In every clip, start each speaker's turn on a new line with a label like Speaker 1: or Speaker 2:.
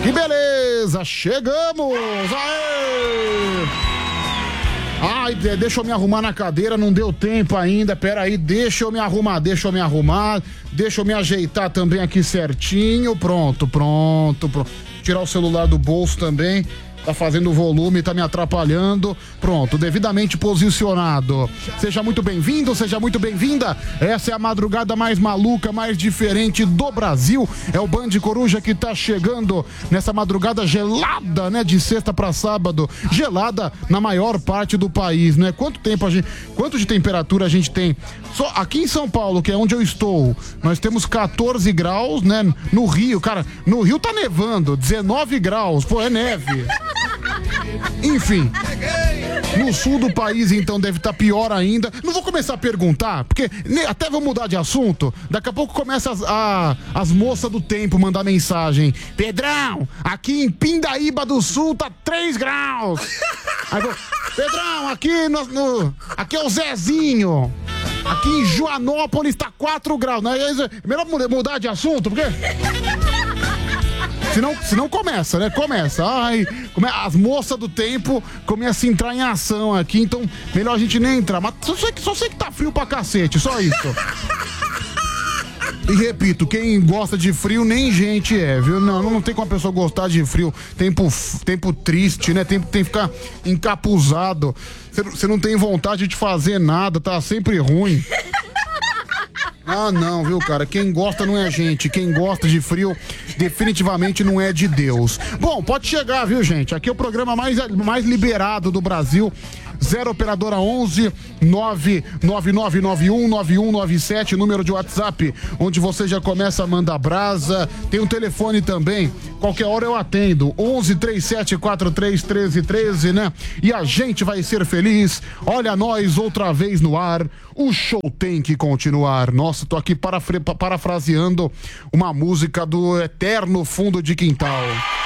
Speaker 1: Que beleza, chegamos! Aê! Ai, deixa eu me arrumar na cadeira, não deu tempo ainda, peraí, deixa eu me arrumar, deixa eu me ajeitar também aqui certinho, pronto. Tirar o celular do bolso também. Tá fazendo volume, tá me atrapalhando. Pronto, devidamente posicionado. Seja muito bem-vindo, seja muito bem-vinda. Essa é a madrugada mais maluca, mais diferente do Brasil. É o Band Coruja que tá chegando nessa madrugada gelada, né? De sexta pra sábado. Gelada na maior parte do país, né? Quanto de temperatura a gente tem? Só aqui em São Paulo, que é onde eu estou, nós temos 14 graus, né? No Rio, cara, no Rio tá nevando, 19 graus. Pô, é neve. Enfim, no sul do país então deve estar pior ainda. Não vou começar a perguntar, porque até vou mudar de assunto. Daqui a pouco começa as moças do tempo mandar mensagem: Pedrão, aqui em Pindaíba do Sul tá 3 graus. Aí vou, Pedrão, aqui é o Zezinho. Aqui em Joanópolis tá 4 graus. Melhor mudar de assunto, porque... Senão começa, né? As moças do tempo começam a entrar em ação aqui, então melhor a gente nem entrar. Mas só sei que tá frio pra cacete, só isso. E repito, quem gosta de frio nem gente é, viu? Não tem como a pessoa gostar de frio. Tempo triste, né? Tem que ficar encapuzado. Você não tem vontade de fazer nada, tá sempre ruim. Ah, não, viu, cara? Quem gosta não é gente. Quem gosta de frio definitivamente não é de Deus. Bom, pode chegar, viu, gente? Aqui é o programa mais liberado do Brasil. 0 operadora 11 99991 9197, número de WhatsApp, onde você já começa a mandar brasa. Tem um telefone também, qualquer hora eu atendo, 11 3743 1313, né? E a gente vai ser feliz. Olha nós outra vez no ar. O show tem que continuar. Nossa, tô aqui parafraseando uma música do Eterno Fundo de Quintal.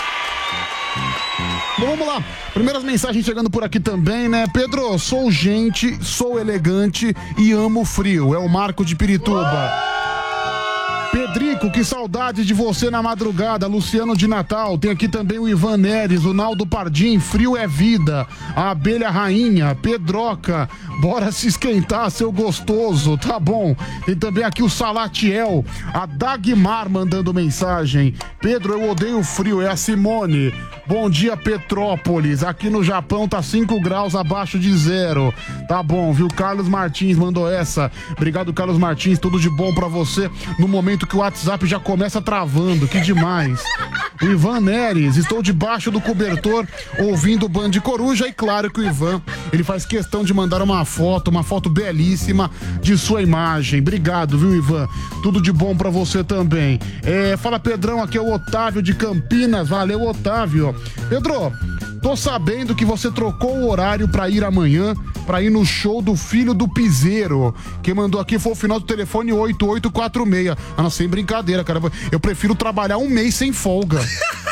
Speaker 1: Bom, vamos lá. Primeiras mensagens chegando por aqui também, né? Pedro, sou gente, sou elegante e amo frio. É o Marco de Pirituba. Pedrico, que saudade de você na madrugada. Luciano de Natal. Tem aqui também o Ivan Neres, o Naldo Pardim. Frio é vida. A Abelha Rainha. Pedroca. Bora se esquentar, seu gostoso. Tá bom. Tem também aqui o Salatiel. A Dagmar mandando mensagem. Pedro, eu odeio frio. É a Simone. Bom dia, Petrópolis. Aqui no Japão tá 5 graus abaixo de 0. Tá bom, viu? Carlos Martins mandou essa. Obrigado, Carlos Martins. Tudo de bom pra você no momento que o WhatsApp já começa travando. Que demais. O Ivan Neres. Estou debaixo do cobertor ouvindo o Band Coruja. E claro que o Ivan, ele faz questão de mandar uma foto belíssima de sua imagem. Obrigado, viu, Ivan? Tudo de bom pra você também. Fala, Pedrão, aqui é o Otávio de Campinas. Valeu, Otávio. Pedro, tô sabendo que você trocou o horário pra ir amanhã, pra ir no show do Filho do Piseiro. Quem mandou aqui foi o final do telefone 8846. Ah, não, sem brincadeira, cara. Eu prefiro trabalhar um mês sem folga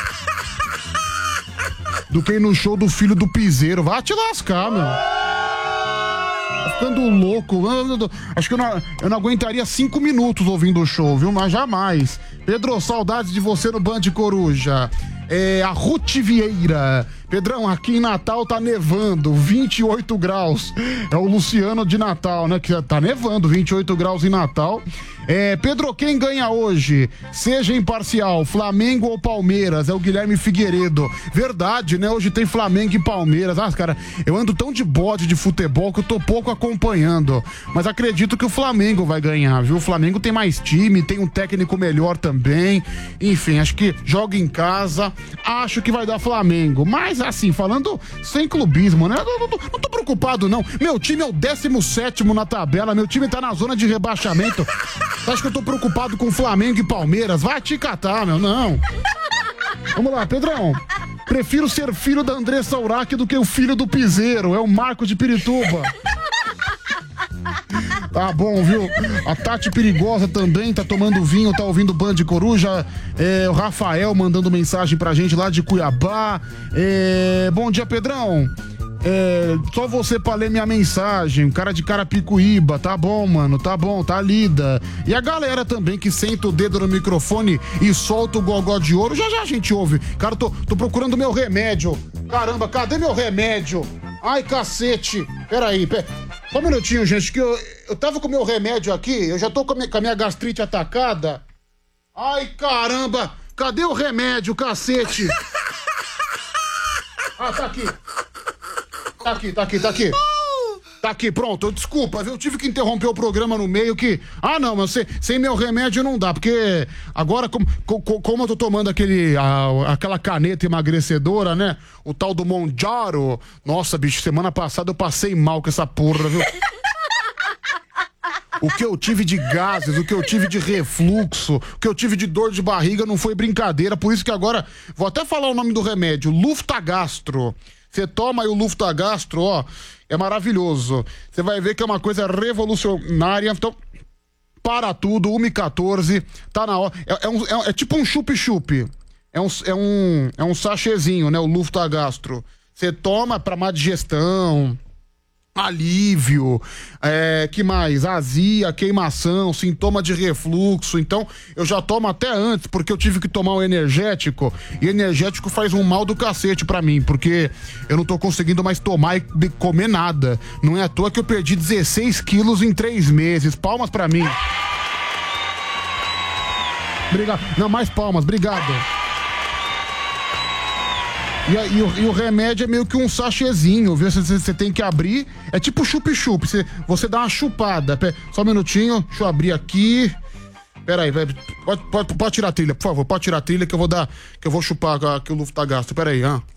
Speaker 1: do que ir no show do Filho do Piseiro. Vai te lascar, meu. Tá ficando louco. Acho que eu não aguentaria 5 minutos ouvindo o show, viu? Mas jamais. Pedro, saudades de você no Band Coruja. A Ruth Vieira. Pedrão, aqui em Natal tá nevando, 28 graus. É o Luciano de Natal, né? Que tá nevando, 28 graus em Natal. Pedro, quem ganha hoje? Seja imparcial, Flamengo ou Palmeiras? É o Guilherme Figueiredo. Verdade, né? Hoje tem Flamengo e Palmeiras. Ah, cara, eu ando tão de bode de futebol que eu tô pouco acompanhando. Mas acredito que o Flamengo vai ganhar, viu? O Flamengo tem mais time, tem um técnico melhor também. Enfim, acho que joga em casa. Acho que vai dar Flamengo. Mas assim, falando sem clubismo, né? Não tô preocupado, não. Meu time é o 17º na tabela. Meu time tá na zona de rebaixamento. Acho que eu tô preocupado com Flamengo e Palmeiras. Vai te catar, meu. Não. Vamos lá, Pedrão. Prefiro ser filho da Andressa Urach do que o filho do Piseiro. É o Marco de Pirituba. Tá bom, viu? A Tati Perigosa também tá tomando vinho, tá ouvindo o Band Coruja. O Rafael mandando mensagem pra gente lá de Cuiabá. Bom dia, Pedrão. Só você pra ler minha mensagem. Cara de Carapicuíba, tá bom, mano, tá bom, tá lida. E a galera também que senta o dedo no microfone e solta o gogó de ouro, já a gente ouve. Cara, tô procurando meu remédio. Caramba, cadê meu remédio? Ai, cacete. Peraí. Só um minutinho, gente, que eu tava com meu remédio aqui, eu já tô com a minha gastrite atacada. Ai, caramba. Cadê o remédio, cacete? Ah, tá aqui. Tá aqui, pronto. Desculpa, eu tive que interromper o programa no meio que... Ah, não, mas sem meu remédio não dá, porque agora, como eu tô tomando aquela caneta emagrecedora, né? O tal do Monjaro. Nossa, bicho, semana passada eu passei mal com essa porra, viu? O que eu tive de gases, o que eu tive de refluxo, o que eu tive de dor de barriga não foi brincadeira, por isso que agora... Vou até falar o nome do remédio, Luftagastro. Você toma aí o Luftagastro, ó, é maravilhoso. Você vai ver que é uma coisa revolucionária. Então, para tudo, 1h14, tá na hora. É tipo um chup-chup. É um sachêzinho, né, o Luftagastro. Você toma pra má digestão, alívio, que mais? Azia, queimação, sintoma de refluxo. Então, eu já tomo até antes, porque eu tive que tomar um energético, e energético faz um mal do cacete pra mim, porque eu não tô conseguindo mais tomar e comer nada. Não é à toa que eu perdi 16 quilos em 3 meses. Palmas pra mim. Obrigado. Não, mais palmas, obrigado. E o remédio é meio que um sachêzinho, viu? Você tem que abrir, é tipo chup-chup, você dá uma chupada. Só um minutinho, deixa eu abrir aqui. Peraí, pode tirar a trilha, por favor, pode tirar a trilha que eu vou chupar aqui o Luftagastro, peraí,